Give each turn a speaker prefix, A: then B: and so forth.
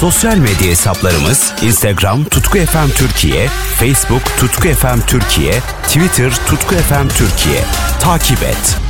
A: Sosyal medya hesaplarımız Instagram Tutku FM Türkiye, Facebook Tutku FM Türkiye, Twitter Tutku FM Türkiye. Takip et.